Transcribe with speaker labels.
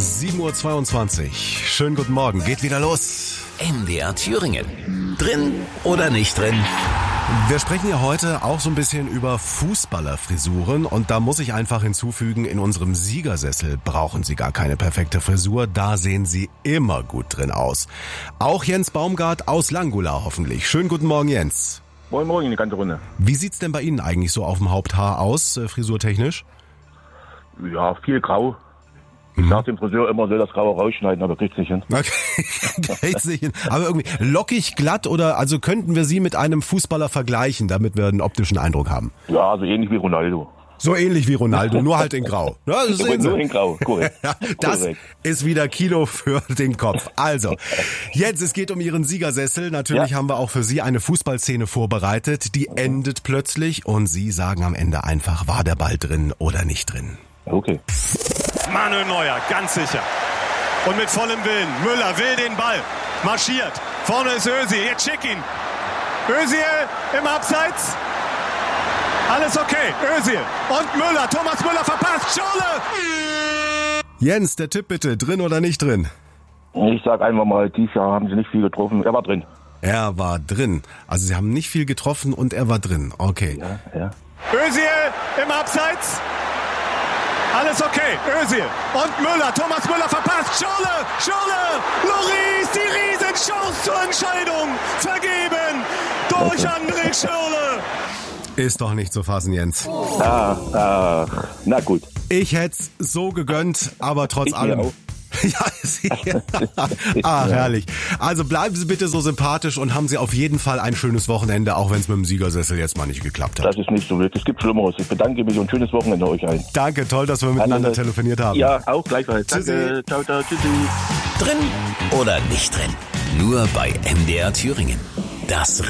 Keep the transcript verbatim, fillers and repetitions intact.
Speaker 1: sieben Uhr zweiundzwanzig. Schönen guten Morgen. Geht wieder los.
Speaker 2: M D R Thüringen. Drin oder nicht drin?
Speaker 1: Wir sprechen ja heute auch so ein bisschen über Fußballerfrisuren und da muss ich einfach hinzufügen, in unserem Siegersessel brauchen Sie gar keine perfekte Frisur, da sehen Sie immer gut drin aus. Auch Jens Baumgart aus Langula hoffentlich. Schönen guten Morgen, Jens.
Speaker 3: Moin Morgen, die ganze Runde.
Speaker 1: Wie sieht's denn bei Ihnen eigentlich so auf dem Haupthaar aus, äh, frisurtechnisch?
Speaker 3: Ja, viel grau. Ich sag dem Friseur immer, soll das Graue rausschneiden, aber kriegt's nicht hin.
Speaker 1: Okay, kriegt's nicht hin. Aber irgendwie lockig, glatt oder, also könnten wir Sie mit einem Fußballer vergleichen, damit wir einen optischen Eindruck haben?
Speaker 3: Ja, so ähnlich wie Ronaldo.
Speaker 1: So ähnlich wie Ronaldo, nur halt in Grau. Ja, das
Speaker 3: Aber nur in Grau, korrekt.
Speaker 1: Ja, das
Speaker 3: korrekt.
Speaker 1: ist wieder Kilo für den Kopf. Also, jetzt, es geht um Ihren Siegersessel. Natürlich
Speaker 3: Ja.
Speaker 1: haben wir auch für Sie eine Fußballszene vorbereitet. Die endet plötzlich und Sie sagen am Ende einfach, war der Ball drin oder nicht drin?
Speaker 3: Okay.
Speaker 4: Manuel Neuer, ganz sicher. Und mit vollem Willen. Müller will den Ball. Marschiert. Vorne ist Özil. Jetzt schick ihn. Özil im Abseits. Alles okay. Özil. Und Müller. Thomas Müller verpasst. Schorle.
Speaker 1: Jens, der Tipp bitte, drin oder nicht drin?
Speaker 3: Ich sag einfach mal, dieses Jahr haben sie nicht viel getroffen. Er war drin.
Speaker 1: Er war drin. Also Sie haben nicht viel getroffen und er war drin. Okay.
Speaker 3: Ja, ja.
Speaker 4: Özil im Abseits. Alles okay. Özil. Und Müller. Thomas Müller verpasst. Schorle. Schorle. Loris. Die Riesenchance zur Entscheidung. Vergeben. Durch André Schorle.
Speaker 1: Ist doch nicht zu fassen, Jens.
Speaker 3: Ah, ah, na gut.
Speaker 1: Ich hätt's so gegönnt, aber trotz
Speaker 3: Ich mir
Speaker 1: allem.
Speaker 3: auch.
Speaker 1: Ja, Sie. Ah, herrlich. Also bleiben Sie bitte so sympathisch und haben Sie auf jeden Fall ein schönes Wochenende, auch wenn es mit dem Siegersessel jetzt mal nicht geklappt hat.
Speaker 3: Das ist nicht so wild. Es gibt Schlimmeres. Ich bedanke mich und schönes Wochenende euch allen.
Speaker 1: Danke, toll, dass wir miteinander
Speaker 3: Alles-
Speaker 1: telefoniert haben.
Speaker 3: Ja, auch gleichfalls.
Speaker 1: Tschüssi.
Speaker 3: Danke. Ciao, ciao. Tschüssi.
Speaker 2: Drin oder nicht drin? Nur bei M D R Thüringen. Das